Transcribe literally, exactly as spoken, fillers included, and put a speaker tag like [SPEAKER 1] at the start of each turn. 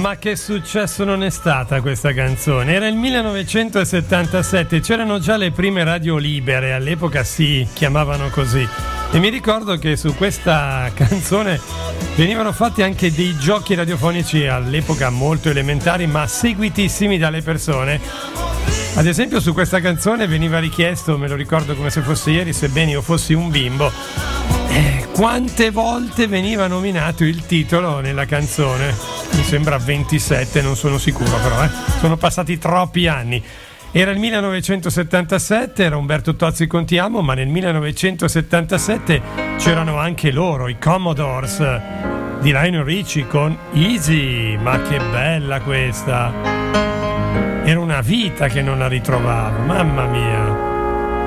[SPEAKER 1] Ma che successo non è stata questa canzone? Era il millenovecentosettantasette, c'erano già le prime radio libere, all'epoca si chiamavano così. E mi ricordo che su questa canzone venivano fatti anche dei giochi radiofonici all'epoca molto elementari, ma seguitissimi dalle persone. Ad esempio su questa canzone veniva richiesto, me lo ricordo come se fosse ieri, sebbene io fossi un bimbo, eh, quante volte veniva nominato il titolo nella canzone. Mi sembra ventisette, non sono sicuro però, eh. Sono passati troppi anni. Era il millenovecentosettantasette, era Umberto Tozzi con Ti amo, ma nel millenovecentosettantasette c'erano anche loro, i Commodores di Lionel Richie con Easy. Ma che bella questa! Era una vita che non la ritrovavo, mamma mia!